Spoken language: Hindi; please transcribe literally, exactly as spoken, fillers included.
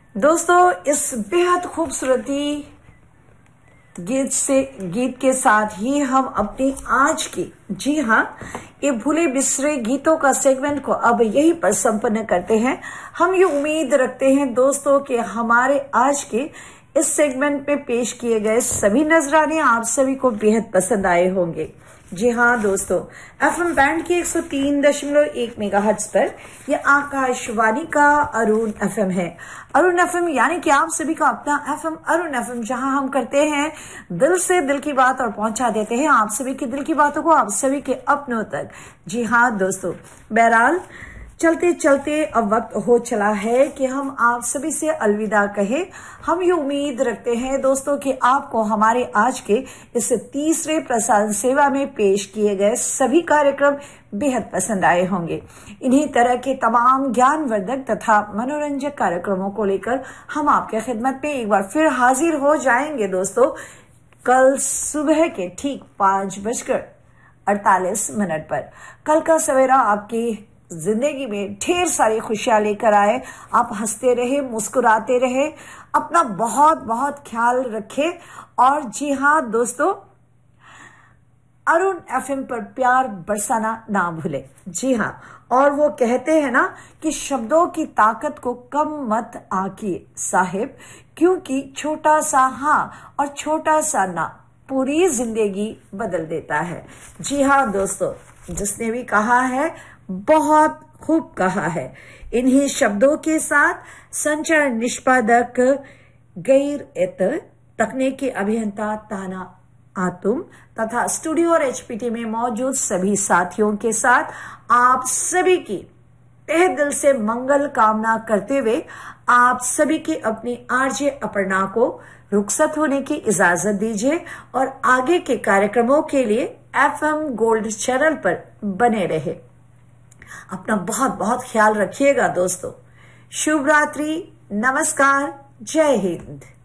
दोस्तों, इस बेहद खूबसूरती गीत से गीत के साथ ही हम अपनी आज की जी हाँ ये भूले बिसरे गीतों का सेगमेंट को अब यहीं पर संपन्न करते हैं। हम ये उम्मीद रखते हैं दोस्तों कि हमारे आज के इस सेगमेंट में पेश किए गए सभी नजराने आप सभी को बेहद पसंद आए होंगे। जी हाँ दोस्तों, एफएम बैंड की एक सौ तीन दशमलव एक मेगाहर्ट्ज पर यह आकाशवाणी का अरुण एफएम है। अरुण एफएम यानी कि आप सभी का अपना एफएम अरुण एफएम, जहां हम करते हैं दिल से दिल की बात और पहुंचा देते हैं आप सभी के दिल की बातों को आप सभी के अपनों तक। जी हाँ दोस्तों, बहरहाल चलते चलते अब वक्त हो चला है कि हम आप सभी से अलविदा कहें। हम ये उम्मीद रखते हैं दोस्तों कि आपको हमारे आज के इस तीसरे प्रसारण सेवा में पेश किए गए सभी कार्यक्रम बेहद पसंद आए होंगे। इन्हीं तरह के तमाम ज्ञानवर्धक तथा मनोरंजक कार्यक्रमों को लेकर हम आपके खिदमत में एक बार फिर हाजिर हो जाएंगे दोस्तों, कल सुबह के ठीक पांच बजकर अड़तालीस मिनट पर। कल का सवेरा आपकी जिंदगी में ढेर सारी खुशियां लेकर आए। आप हंसते रहे, मुस्कुराते रहे, अपना बहुत बहुत ख्याल रखें। और जी हाँ दोस्तों, अरुण एफएम पर प्यार बरसाना ना भूले। जी हाँ, और वो कहते हैं ना कि शब्दों की ताकत को कम मत आकिए साहिब, क्योंकि छोटा सा हाँ और छोटा सा ना पूरी जिंदगी बदल देता है। जी हाँ दोस्तों, जिसने भी कहा है बहुत खूब कहा है। इन्हीं शब्दों के साथ संचार निष्पादक गैर एत तकनीकी अभियंता ताना आतुम तथा स्टूडियो और एचपीटी में मौजूद सभी साथियों के साथ आप सभी की तहे दिल से मंगल कामना करते हुए आप सभी की अपनी आरजे अपर्णा को रुखसत होने की इजाजत दीजिए और आगे के कार्यक्रमों के लिए एफएम गोल्ड चैनल पर बने रहे। अपना बहुत बहुत ख्याल रखिएगा दोस्तों। शुभ रात्रि, नमस्कार, जय हिंद।